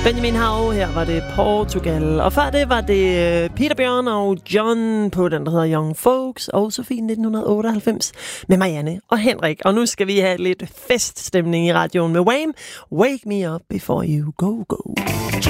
Benjamin Hav, her var det Portugal. Og før det var det Peter Bjørn og John på den, der hedder Young Folks, og Sofie 1998 med Marianne og Henrik. Og nu skal vi have lidt feststemning i radioen med Wham! Wake Me Up Before You Go Go.